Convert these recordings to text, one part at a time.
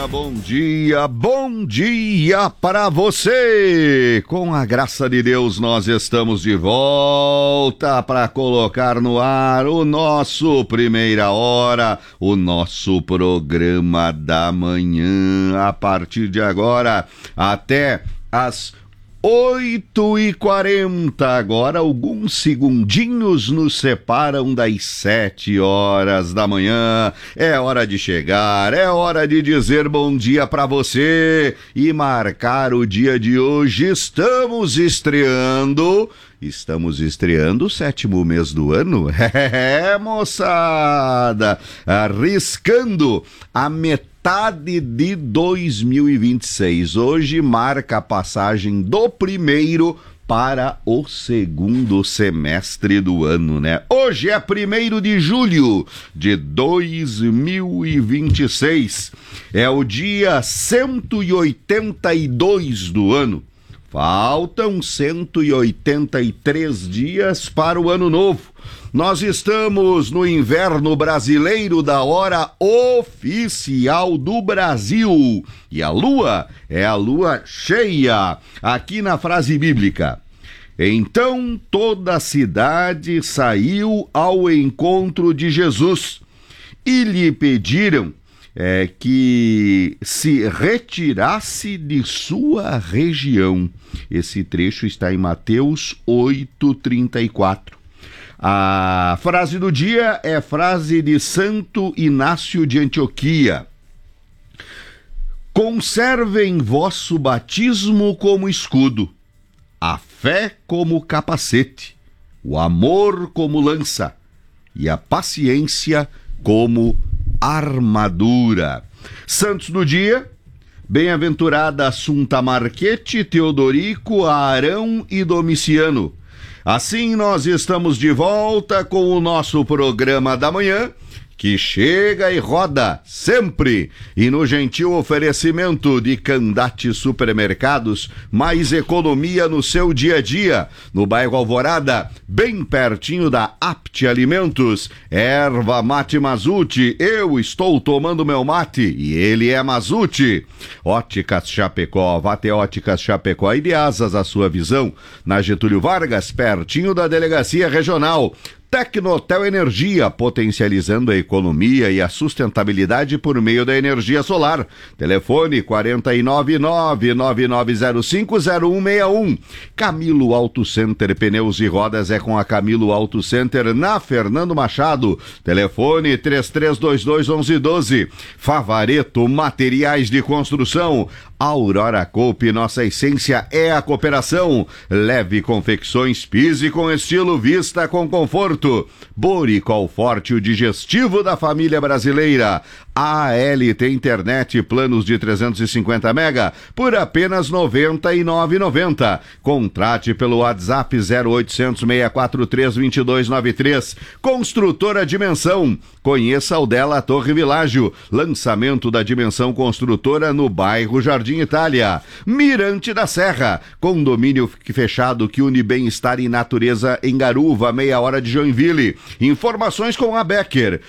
bom dia para você! Com a graça de Deus, nós estamos de volta para colocar no ar o nosso Primeira Hora, o nosso programa da manhã, a partir de agora até as 8h40, agora alguns segundinhos nos separam das 7 horas da manhã. É hora de chegar, é hora de dizer bom dia pra você e marcar o dia de hoje. Estamos estreando o 7º mês do ano. Moçada! Arriscando a metade de 2026. Hoje marca a passagem do primeiro para o segundo semestre do ano, né? Hoje é 1º de julho de 2026. É o dia 182 do ano. Faltam 183 dias para o ano novo. Nós estamos no inverno brasileiro da hora oficial do Brasil. E a lua é a lua cheia. Aqui na frase bíblica: então toda a cidade saiu ao encontro de Jesus e lhe pediram que se retirasse de sua região. Esse trecho está em Mateus 8:34. A frase do dia é frase de Santo Inácio de Antioquia: conservem vosso batismo como escudo, a fé como capacete, o amor como lança e a paciência como armadura. Santos do dia: bem-aventurada Assunta Marchetti, Teodorico, Arão e Domiciano. Assim nós estamos de volta com o nosso programa da manhã, que chega e roda sempre, e no gentil oferecimento de Candate Supermercados, mais economia no seu dia a dia, no bairro Alvorada, bem pertinho da Apte Alimentos. Erva Mate Mazute, eu estou tomando meu mate e ele é Mazute. Óticas Chapecó, vá ter Óticas Chapecó e de Asas a sua visão, na Getúlio Vargas, pertinho da Delegacia Regional. Tecnotel Energia, potencializando a economia e a sustentabilidade por meio da energia solar. Telefone 499-9905-0161. Camilo Auto Center, pneus e rodas é com a Camilo Auto Center na Fernando Machado. Telefone 3322-1112. Favareto Materiais de Construção. Aurora Coop, nossa essência é a cooperação. Leve confecções, pise com estilo, vista com conforto. Boricol Forte, o digestivo da família brasileira. ALT Internet, planos de 350 mega por apenas R$ 99,90. Contrate pelo WhatsApp 0800 643 2293. Construtora Dimensão, conheça o dela Torre Világio. Lançamento da Dimensão Construtora no bairro Jardim Itália. Mirante da Serra, condomínio fechado que une bem-estar e natureza em Garuva, meia hora de Joinville. Informações com a Becker,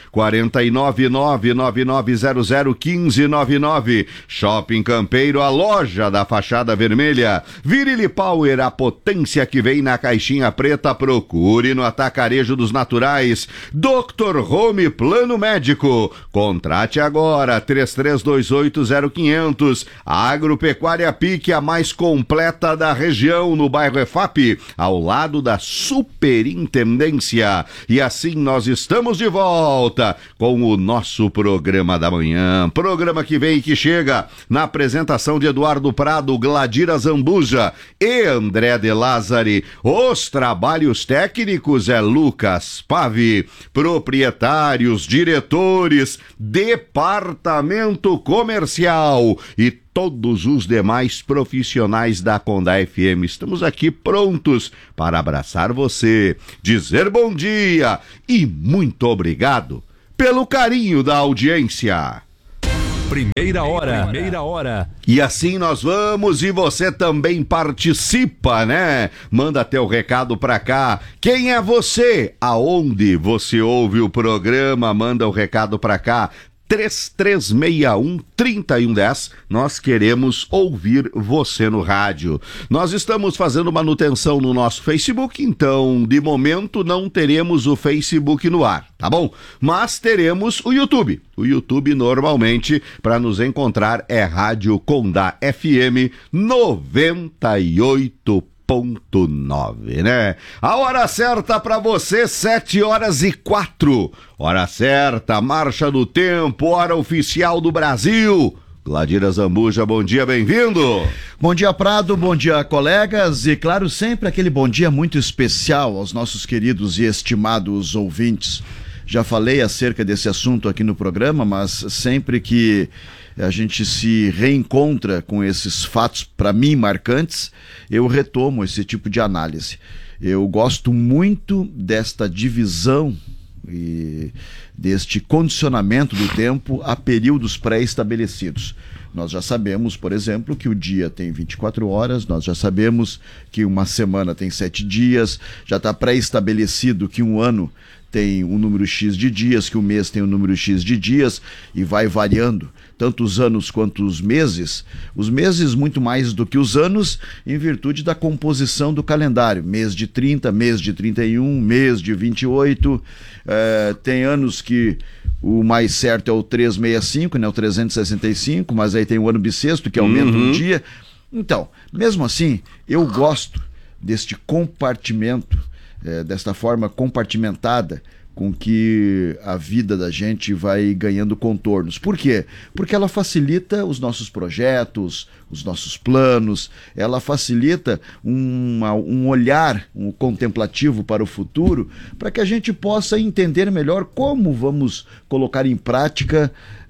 499-9900-1599. Shopping Campeiro, a loja da fachada vermelha. Virile Power, a potência que vem na caixinha preta. Procure no Atacarejo dos Naturais. Dr. Home Plano Médico. Contrate agora, 3328-0500. Agropecuária Pique, a mais completa da região, no bairro EFAP, ao lado da Superintendência. E assim nós estamos de volta com o nosso programa da manhã. Programa que vem e que chega na apresentação de Eduardo Prado, Gladira Zambuja e André de Lázari. Os trabalhos técnicos é Lucas Pave. Proprietários, diretores, departamento comercial e todos os demais profissionais da Conda FM. Estamos aqui prontos para abraçar você, dizer bom dia e muito obrigado pelo carinho da audiência. Primeira hora. E assim nós vamos, e você também participa, né? Manda teu recado pra cá. Quem é você? Aonde você ouve o programa? Manda o recado pra cá. 3361-3110. Nós queremos ouvir você no rádio. Nós estamos fazendo manutenção no nosso Facebook, então, de momento, não teremos o Facebook no ar, tá bom? Mas teremos o YouTube. O YouTube, normalmente, para nos encontrar, é Rádio Condá FM 98.9, né? A hora certa para você, 7h04. Hora certa, marcha do tempo, hora oficial do Brasil. Gladira Zambuja, bom dia, bem-vindo. Bom dia, Prado, bom dia, colegas, e claro, sempre aquele bom dia muito especial aos nossos queridos e estimados ouvintes. Já falei acerca desse assunto aqui no programa, mas sempre que a gente se reencontra com esses fatos, para mim, marcantes, eu retomo esse tipo de análise. Eu gosto muito desta divisão e deste condicionamento do tempo a períodos pré-estabelecidos. Nós já sabemos, por exemplo, que o dia tem 24 horas, nós já sabemos que uma semana tem 7 dias, já está pré-estabelecido que um ano tem um número X de dias, que o mês tem um número X de dias, e vai variando, tanto os anos quanto os meses muito mais do que os anos, em virtude da composição do calendário, mês de 30, mês de 31, mês de 28, tem anos que o mais certo é o 365, né, o 365, mas aí tem o ano bissexto, que aumenta um dia. Então, mesmo assim, eu gosto deste compartimento, desta forma compartimentada com que a vida da gente vai ganhando contornos. Por quê? Porque ela facilita os nossos projetos, os nossos planos, ela facilita um olhar contemplativo para o futuro, para que a gente possa entender melhor como vamos colocar em prática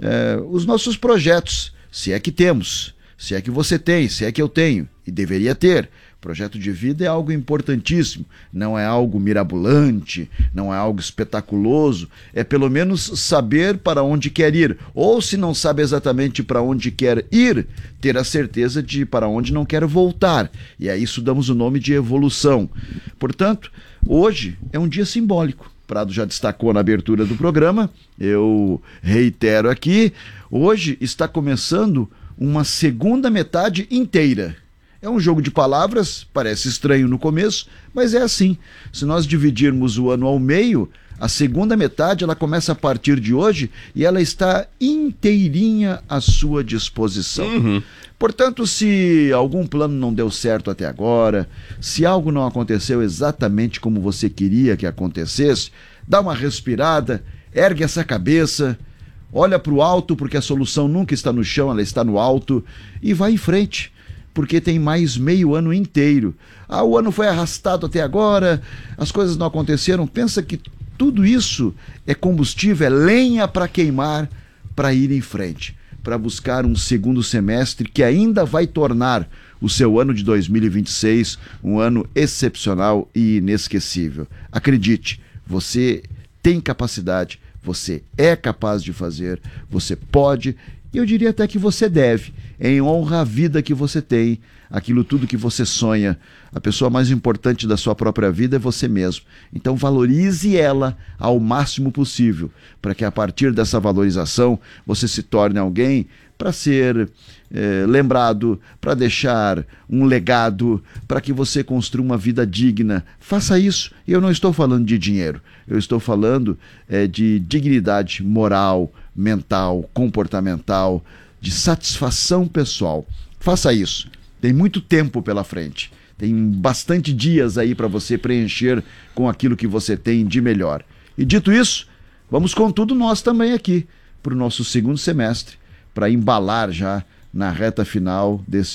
os nossos projetos, se é que temos, se é que você tem, se é que eu tenho, e deveria ter. Projeto de vida é algo importantíssimo, não é algo mirabolante, não é algo espetaculoso, é pelo menos saber para onde quer ir, ou se não sabe exatamente para onde quer ir, ter a certeza de para onde não quer voltar, e a isso damos o nome de evolução. Portanto, hoje é um dia simbólico. Prado já destacou na abertura do programa, eu reitero aqui, hoje está começando uma segunda metade inteira. É um jogo de palavras, parece estranho no começo, mas é assim. Se nós dividirmos o ano ao meio, a segunda metade ela começa a partir de hoje e ela está inteirinha à sua disposição. Portanto, se algum plano não deu certo até agora, se algo não aconteceu exatamente como você queria que acontecesse, dá uma respirada, ergue essa cabeça, olha para o alto, porque a solução nunca está no chão, ela está no alto, e vai em frente. Porque tem mais meio ano inteiro. O ano foi arrastado até agora, as coisas não aconteceram. Pensa que tudo isso é combustível, é lenha para queimar, para ir em frente, para buscar um segundo semestre que ainda vai tornar o seu ano de 2026 um ano excepcional e inesquecível. Acredite, você tem capacidade, você é capaz de fazer, você pode, e eu diria até que você deve, em honra à vida que você tem, aquilo tudo que você sonha. A pessoa mais importante da sua própria vida é você mesmo. Então valorize ela ao máximo possível, para que a partir dessa valorização você se torne alguém para ser lembrado, para deixar um legado, para que você construa uma vida digna. Faça isso. E eu não estou falando de dinheiro, eu estou falando de dignidade moral, mental, comportamental, de satisfação pessoal. Faça isso. Tem muito tempo pela frente. Tem bastante dias aí para você preencher com aquilo que você tem de melhor. E dito isso, vamos com tudo nós também aqui para o nosso segundo semestre, para embalar já na reta final desse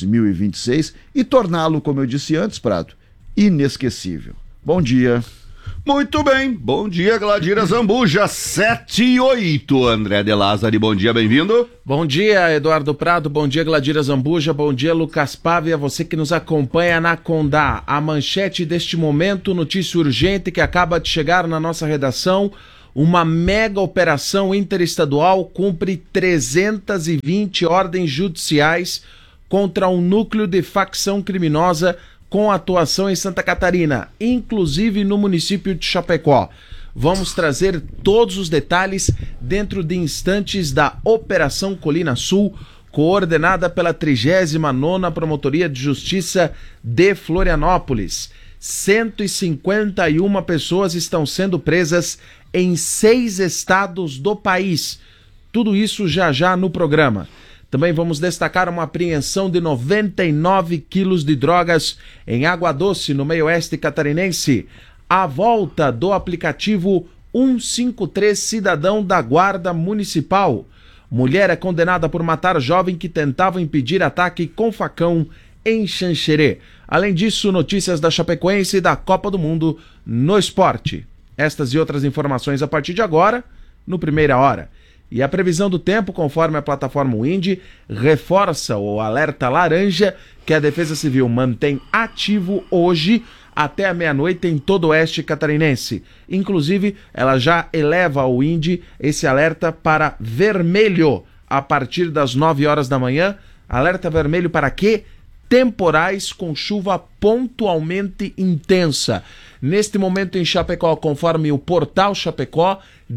2026 e torná-lo, como eu disse antes, Prado, inesquecível. Bom dia. Muito bem, bom dia, Gladira Zambuja, 7h08, André de Lázari, bom dia, bem-vindo. Bom dia, Eduardo Prado, bom dia, Gladira Zambuja, bom dia, Lucas Pávia, você que nos acompanha na Condá. A manchete deste momento, notícia urgente que acaba de chegar na nossa redação: uma mega operação interestadual cumpre 320 ordens judiciais contra um núcleo de facção criminosa com atuação em Santa Catarina, inclusive no município de Chapecó. Vamos trazer todos os detalhes dentro de instantes da Operação Colina Sul, coordenada pela 39ª Promotoria de Justiça de Florianópolis. 151 pessoas estão sendo presas em 6 estados do país. Tudo isso já no programa. Também vamos destacar uma apreensão de 99 quilos de drogas em Água Doce, no meio-oeste catarinense. A volta do aplicativo 153 Cidadão da Guarda Municipal. Mulher é condenada por matar jovem que tentava impedir ataque com facão em Xanxerê. Além disso, notícias da Chapecoense e da Copa do Mundo no esporte. Estas e outras informações a partir de agora, no Primeira Hora. E a previsão do tempo, conforme a plataforma Windy, reforça o alerta laranja que a Defesa Civil mantém ativo hoje até a meia-noite em todo o oeste catarinense. Inclusive, ela já eleva ao Windy esse alerta para vermelho a partir das 9 horas da manhã. Alerta vermelho para quê? Temporais com chuva pontualmente intensa. Neste momento em Chapecó, conforme o portal Chapecó,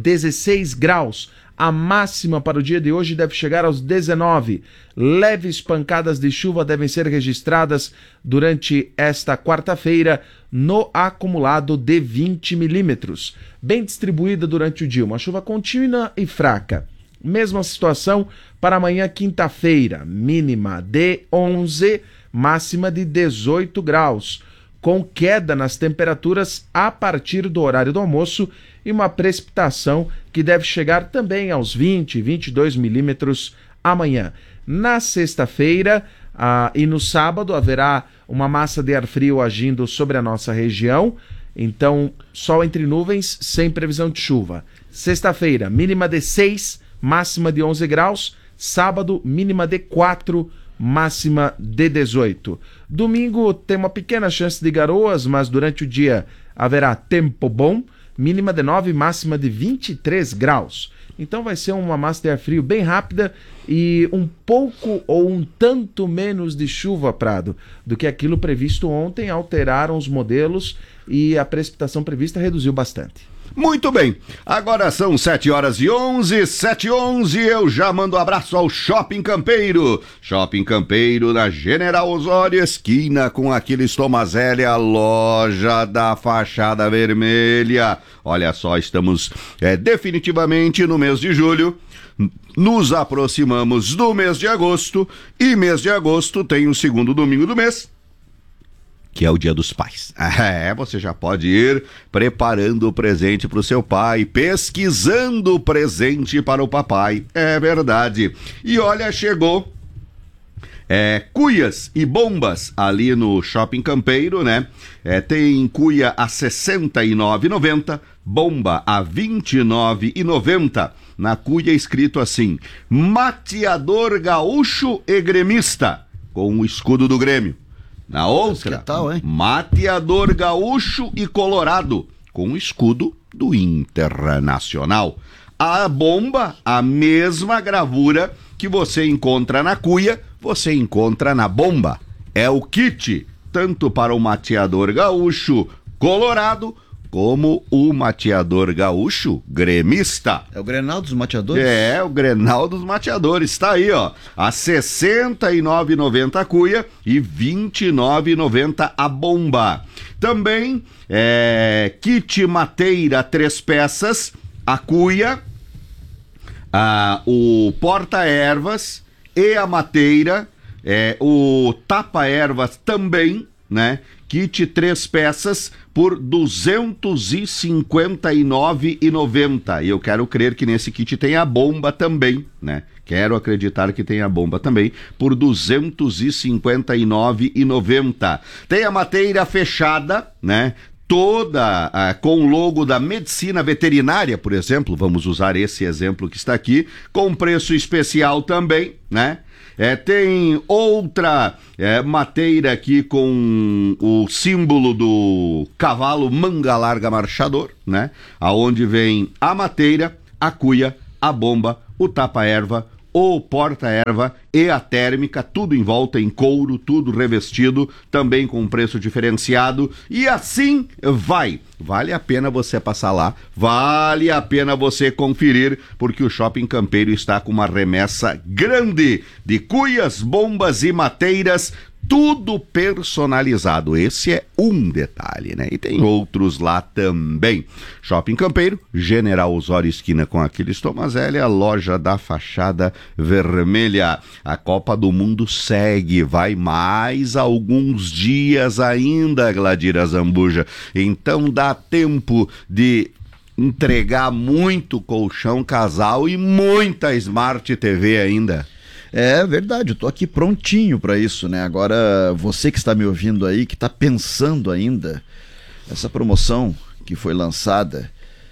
16 graus. A máxima para o dia de hoje deve chegar aos 19. Leves pancadas de chuva devem ser registradas durante esta quarta-feira no acumulado de 20 milímetros. Bem distribuída durante o dia, uma chuva contínua e fraca. Mesma situação para amanhã, quinta-feira, mínima de 11, máxima de 18 graus, com queda nas temperaturas a partir do horário do almoço e uma precipitação que deve chegar também aos 20, 22 milímetros amanhã. Na sexta-feira e no sábado haverá uma massa de ar frio agindo sobre a nossa região, então sol entre nuvens sem previsão de chuva. Sexta-feira, mínima de 6, máxima de 11 graus, sábado, mínima de 4, máxima de 18. Domingo tem uma pequena chance de garoas, mas durante o dia haverá tempo bom, mínima de 9, máxima de 23 graus. Então vai ser uma massa de ar frio bem rápida e um pouco ou um tanto menos de chuva, Prado, do que aquilo previsto ontem. Alteraram os modelos e a precipitação prevista reduziu bastante. Muito bem, agora são 7h11, 7h11, eu já mando um abraço ao Shopping Campeiro. Shopping Campeiro na General Osório, esquina com Aquiles Tomazelli, a loja da fachada vermelha. Olha só, estamos definitivamente no mês de julho, nos aproximamos do mês de agosto, e mês de agosto tem o segundo domingo do mês, que é o Dia dos Pais. Você já pode ir preparando o presente para o seu pai, pesquisando o presente para o papai. É verdade. E olha, chegou cuias e bombas ali no Shopping Campeiro, né? Tem cuia a R$ 69,90, bomba a R$ 29,90. Na cuia escrito assim: Mateador Gaúcho e Gremista, com o escudo do Grêmio. Na outra, que tal, hein? Mateador Gaúcho e Colorado, com o escudo do Internacional. A bomba, a mesma gravura que você encontra na cuia, você encontra na bomba. É o kit, tanto para o Mateador Gaúcho Colorado, como o Mateador Gaúcho Gremista. É o Grenal dos Mateadores? É, o Grenal dos Mateadores, tá aí, ó, a R$ 69,90 a cuia e R$ 29,90 a bomba. Também, kit mateira 3 peças, a cuia, o porta-ervas e a mateira, o tapa-ervas também, né? Kit 3 peças por R$ 259,90. E eu quero crer que nesse kit tem a bomba também, né? Quero acreditar que tem a bomba também por R$ 259,90. Tem a mateira fechada, né? Toda com o logo da medicina veterinária, por exemplo, vamos usar esse exemplo que está aqui, com preço especial também, né? Tem outra mateira aqui com o símbolo do cavalo manga larga marchador, né? Aonde vem a mateira, a cuia, a bomba, o tapa-erva, o porta-erva e a térmica, tudo em volta em couro, tudo revestido, também com um preço diferenciado, e assim vai. Vale a pena você passar lá, vale a pena você conferir, porque o Shopping Campeiro está com uma remessa grande de cuias, bombas e mateiras, tudo personalizado. Esse é um detalhe, né? E tem outros lá também. Shopping Campeiro, General Osório esquina com Aquiles Tomazelli, a loja da fachada vermelha. A Copa do Mundo segue, vai mais alguns dias ainda, Gladira Zambuja. Então dá tempo de entregar muito colchão casal e muita Smart TV ainda. É verdade, eu tô aqui prontinho para isso, né? Agora, você que está me ouvindo aí, que está pensando ainda, essa promoção que foi lançada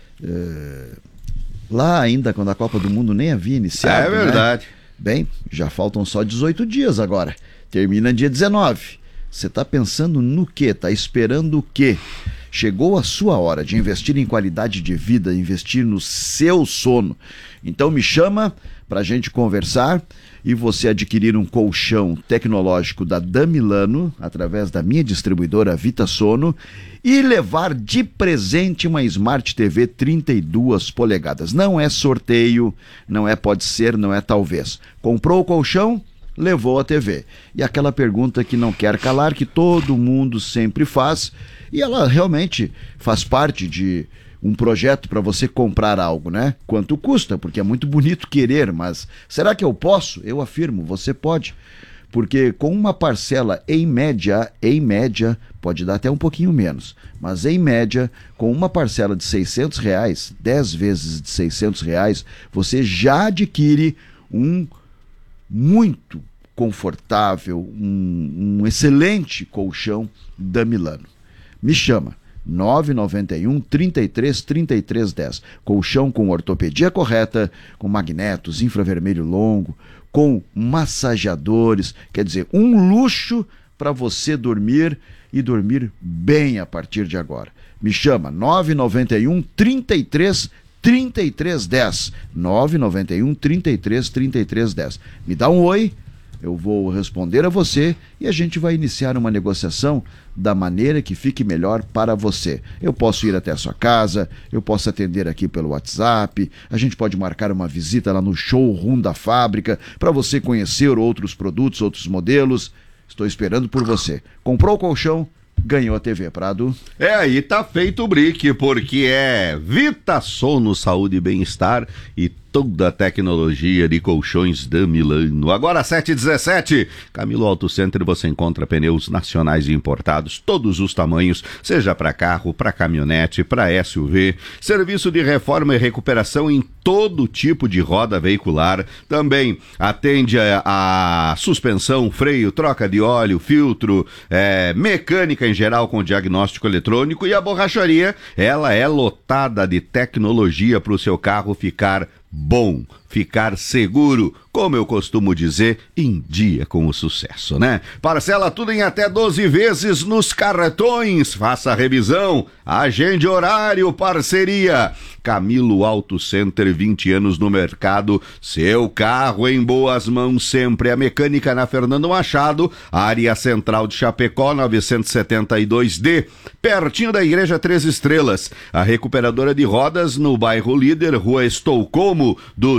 lá ainda quando a Copa do Mundo nem havia iniciado. É verdade. Né? Bem, já faltam só 18 dias agora, termina dia 19. Você está pensando no quê? Está esperando o quê? Chegou a sua hora de investir em qualidade de vida, investir no seu sono. Então me chama para a gente conversar e você adquirir um colchão tecnológico da Damilano, através da minha distribuidora Vita Sono, e levar de presente uma Smart TV 32 polegadas. Não é sorteio, não é pode ser, não é talvez. Comprou o colchão, levou a TV. E aquela pergunta que não quer calar, que todo mundo sempre faz, e ela realmente faz parte de um projeto para você comprar algo, né? Quanto custa? Porque é muito bonito querer, mas será que eu posso? Eu afirmo, você pode. Porque com uma parcela em média, pode dar até um pouquinho menos, mas em média, com uma parcela de R$600, 10 vezes de R$600, você já adquire um muito confortável, um excelente colchão Damilano. Me chama. 991 33 33 10. Colchão com ortopedia correta, com magnetos, infravermelho longo, com massageadores, quer dizer, um luxo para você dormir e dormir bem a partir de agora. Me chama 991 33 33 10. 991 33 33 10. Me dá um oi. Eu vou responder a você e a gente vai iniciar uma negociação da maneira que fique melhor para você. Eu posso ir até a sua casa, eu posso atender aqui pelo WhatsApp, a gente pode marcar uma visita lá no showroom da fábrica para você conhecer outros produtos, outros modelos. Estou esperando por você. Comprou o colchão? Ganhou a TV, Prado. É, aí tá feito o brique, porque é Vita Sono, saúde e bem-estar e toda a tecnologia de colchões Damilano. Agora 7h17, Camilo Auto Center, você encontra pneus nacionais e importados, todos os tamanhos, seja para carro, para caminhonete, para SUV, serviço de reforma e recuperação em todo tipo de roda veicular, também atende a suspensão, freio, troca de óleo, filtro, mecânica em geral com diagnóstico eletrônico, e a borracharia, ela é lotada de tecnologia para o seu carro ficar bom, ficar seguro, como eu costumo dizer, em dia com o sucesso, né? Parcela tudo em até 12 vezes nos cartões, faça a revisão, agende horário, parceria. Camilo Auto Center, 20 anos no mercado, seu carro em boas mãos sempre. A mecânica na Fernando Machado, área central de Chapecó, 972D, pertinho da Igreja 3 Estrelas. A recuperadora de rodas no bairro Líder, Rua Estocolmo,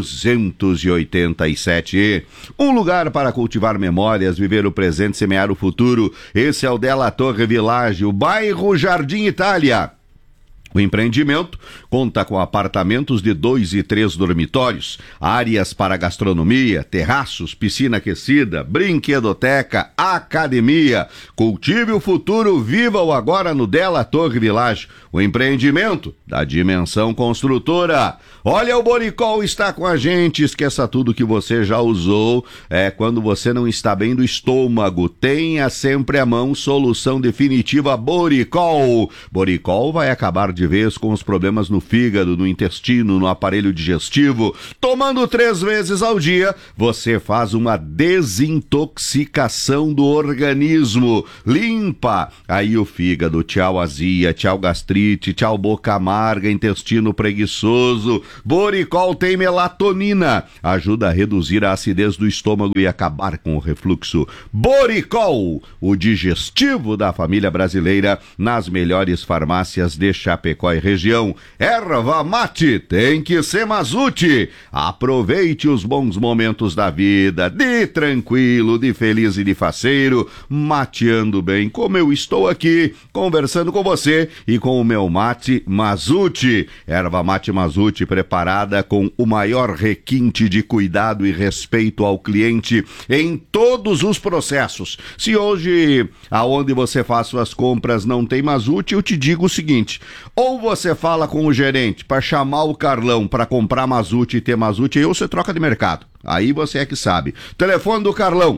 287E. Um lugar para cultivar memórias, viver o presente, semear o futuro. Esse é o Della Torre Village, o bairro Jardim Itália. O empreendimento conta com apartamentos de 2 e 3 dormitórios, áreas para gastronomia, terraços, piscina aquecida, brinquedoteca, academia. Cultive o futuro, viva o agora no Della Torre Village. O empreendimento da Dimensão Construtora. Olha, o Boricol está com a gente, esqueça tudo que você já usou. Quando você não está bem do estômago, tenha sempre à mão solução definitiva Boricol. Boricol vai acabar de de vez com os problemas no fígado, no intestino, no aparelho digestivo. Tomando 3 vezes ao dia, você faz uma desintoxicação do organismo. Limpa aí o fígado. Tchau azia, tchau gastrite, tchau boca amarga, intestino preguiçoso. Boricol tem melatonina. Ajuda a reduzir a acidez do estômago e acabar com o refluxo. Boricol, o digestivo da família brasileira, nas melhores farmácias de Chapecó e região. Erva mate tem que ser Mazute. Aproveite os bons momentos da vida, de tranquilo, de feliz e de faceiro, mateando bem, como eu estou aqui, conversando com você e com o meu mate Mazute. Erva mate Mazute, preparada com o maior requinte de cuidado e respeito ao cliente em todos os processos. Se hoje, aonde você faz suas compras, não tem Mazute, eu te digo o seguinte: ou você fala com o gerente para chamar o Carlão para comprar Mazute e ter Mazute, aí você troca de mercado. Aí você é que sabe. Telefone do Carlão,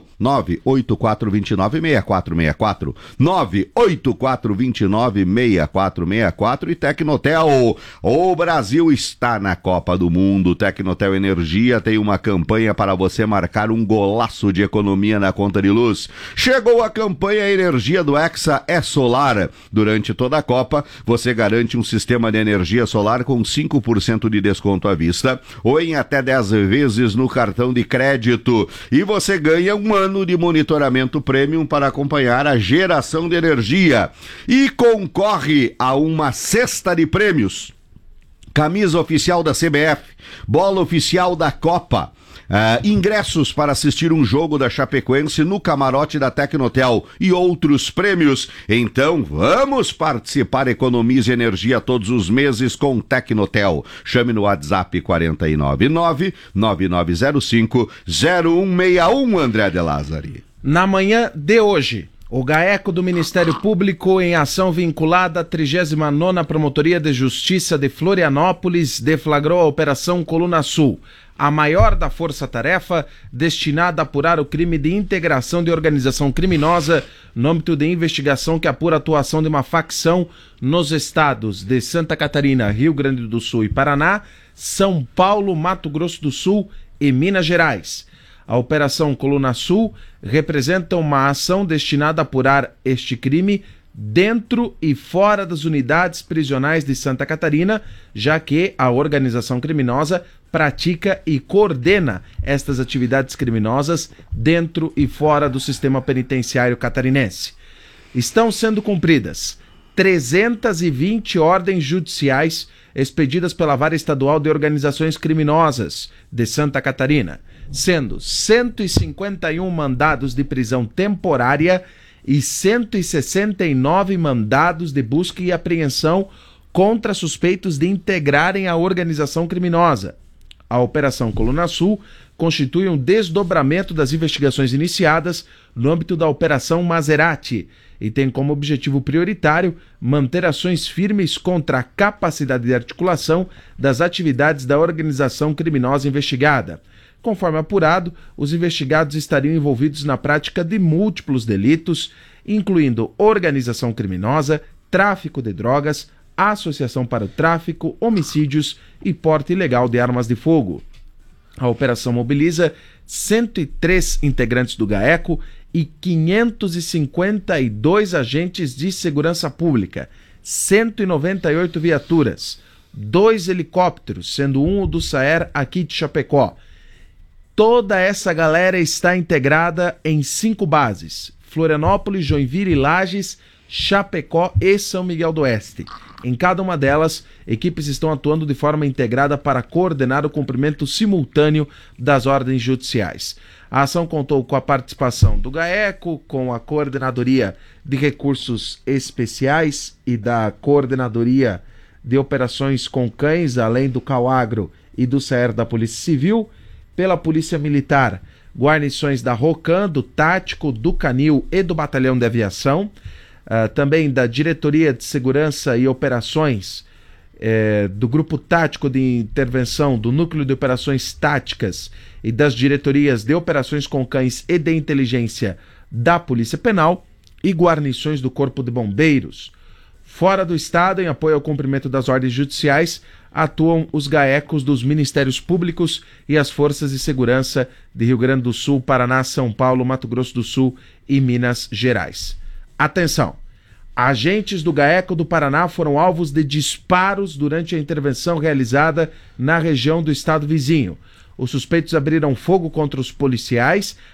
98429-6464, 98429-6464 e Tecnotel. O Brasil está na Copa do Mundo. Tecnotel Energia tem uma campanha para você marcar um golaço de economia na conta de luz. Chegou a campanha Energia do Hexa é Solar. Durante toda a Copa, você garante um sistema de energia solar com 5% de desconto à vista ou em até 10 vezes no cartão de crédito, e você ganha 1 ano de monitoramento premium para acompanhar a geração de energia e concorre a uma cesta de prêmios: camisa oficial da CBF, bola oficial da Copa, ingressos para assistir um jogo da Chapecoense no camarote da Tecnotel e outros prêmios. Então vamos participar, economize energia todos os meses com Tecnotel. Chame no WhatsApp 499-9905-0161, André de Lázari. Na manhã de hoje, o GAECO do Ministério Público, em ação vinculada à 39ª Promotoria de Justiça de Florianópolis, deflagrou a Operação Coluna Sul, a maior da força-tarefa destinada a apurar o crime de integração de organização criminosa no âmbito de investigação que apura a atuação de uma facção nos estados de Santa Catarina, Rio Grande do Sul e Paraná, São Paulo, Mato Grosso do Sul e Minas Gerais. A Operação Coluna Sul representa uma ação destinada a apurar este crime dentro e fora das unidades prisionais de Santa Catarina, já que a organização criminosa pratica e coordena estas atividades criminosas dentro e fora do sistema penitenciário catarinense. Estão sendo cumpridas 320 ordens judiciais expedidas pela Vara Estadual de Organizações Criminosas de Santa Catarina, sendo 151 mandados de prisão temporária e 169 mandados de busca e apreensão contra suspeitos de integrarem a organização criminosa. A Operação Coluna Sul constitui um desdobramento das investigações iniciadas no âmbito da Operação Maserati e tem como objetivo prioritário manter ações firmes contra a capacidade de articulação das atividades da organização criminosa investigada. Conforme apurado, os investigados estariam envolvidos na prática de múltiplos delitos, incluindo organização criminosa, tráfico de drogas, associação para o tráfico, homicídios e porte ilegal de armas de fogo. A operação mobiliza 103 integrantes do GAECO e 552 agentes de segurança pública, 198 viaturas, 2 helicópteros, sendo um do SAER aqui de Chapecó. Toda essa galera está integrada em 5 bases: Florianópolis, Joinville, Lages, Chapecó e São Miguel do Oeste. Em cada uma delas, equipes estão atuando de forma integrada para coordenar o cumprimento simultâneo das ordens judiciais. A ação contou com a participação do GAECO, com a Coordenadoria de Recursos Especiais e da Coordenadoria de Operações com Cães, além do CAUAGRO e do SAER da Polícia Civil, pela Polícia Militar, guarnições da ROCAM, do Tático, do Canil e do Batalhão de Aviação, também da Diretoria de Segurança e Operações, do Grupo Tático de Intervenção, do Núcleo de Operações Táticas e das Diretorias de Operações com Cães e de Inteligência da Polícia Penal e guarnições do Corpo de Bombeiros. Fora do estado, em apoio ao cumprimento das ordens judiciais, atuam os GAECOS dos Ministérios Públicos e as Forças de Segurança de Rio Grande do Sul, Paraná, São Paulo, Mato Grosso do Sul e Minas Gerais. Atenção! Agentes do GAECO do Paraná foram alvos de disparos durante a intervenção realizada na região do estado vizinho. Os suspeitos abriram fogo contra os policiais,